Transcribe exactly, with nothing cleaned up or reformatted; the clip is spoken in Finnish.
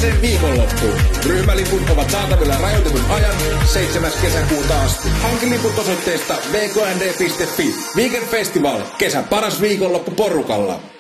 mahtavaseen viikonloppuun. Ryhmäliput ovat saatavilla rajoitetun ajan seitsemäs kesäkuuta asti. Hanki liput osoitteesta v k n d piste f i. Weekend Festival, kesän paras viikonloppu porukalla.